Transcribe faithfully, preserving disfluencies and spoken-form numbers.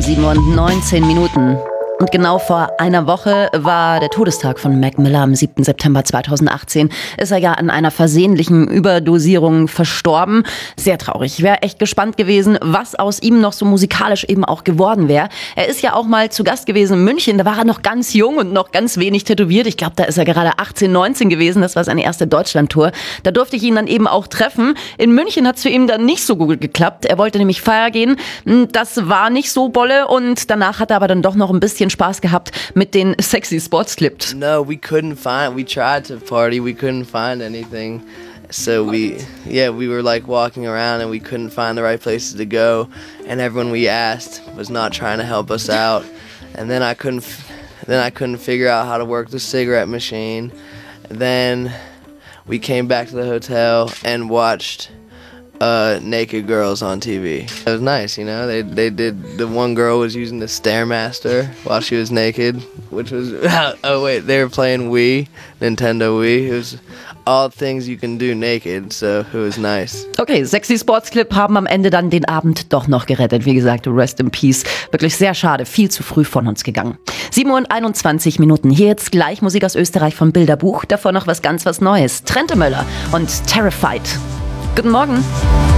sieben und neunzehn Minuten. Und genau vor einer Woche war der Todestag von Mac Miller am siebten September zweitausendachtzehn. Ist er ja an einer versehentlichen Überdosierung verstorben. Sehr traurig. Ich wäre echt gespannt gewesen, was aus ihm noch so musikalisch eben auch geworden wäre. Er ist ja auch mal zu Gast gewesen in München. Da war er noch ganz jung und noch ganz wenig tätowiert. Ich glaube, da ist er gerade achtzehn, neunzehn gewesen. Das war seine erste Deutschlandtour. Da durfte ich ihn dann eben auch treffen. In München hat es für ihn dann nicht so gut geklappt. Er wollte nämlich feiern gehen. Das war nicht so bolle. Und danach hat er aber dann doch noch ein bisschen Spaß gehabt mit den Sexy Sports Clips. No, we couldn't find, we tried to party, we couldn't find anything. So we, yeah, we were like walking around and we couldn't find the right places to go. And everyone we asked was not trying to help us out. And then I couldn't, then I couldn't figure out how to work the cigarette machine. Then we came back to the hotel and watched Uh, naked girls on T V. It was nice, you know. They they did. The one girl was using the Stairmaster while she was naked, which was oh wait, they were playing Wii, Nintendo Wii. It was all things you can do naked, so it was nice. Okay, Sexy Sports Clip haben am Ende dann den Abend doch noch gerettet. Wie gesagt, rest in peace. Wirklich sehr schade, viel zu früh von uns gegangen. sieben und einundzwanzig Minuten. Hier jetzt gleich Musik aus Österreich vom Bilderbuch. Davor noch was ganz was Neues. Trente Möller und Terrified. Guten Morgen.